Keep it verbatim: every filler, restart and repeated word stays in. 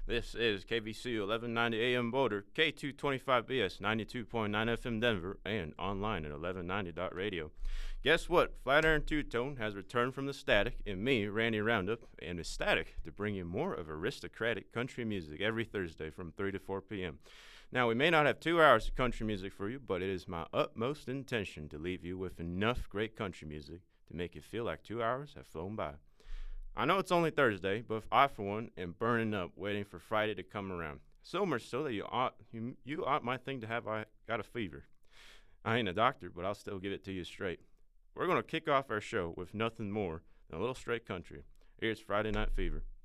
This is K V C eleven ninety A M Boulder, K two twenty-five B S ninety-two point nine F M Denver, and online at eleven ninety dot radio. Guess what? Flatiron Two Tone has returned from the static, and me, Randy Roundup, am ecstatic to bring you more of aristocratic country music every Thursday from three to four p.m. Now, we may not have two hours of country music for you, but it is my utmost intention to leave you with enough great country music to make you feel like two hours have flown by. I know it's only Thursday, but I, for one, am burning up waiting for Friday to come around. So much so that you ought, you, you ought might think to have I got a fever. I ain't a doctor, but I'll still give it to you straight. We're going to kick off our show with nothing more than a little straight country. Here's Friday Night Fever.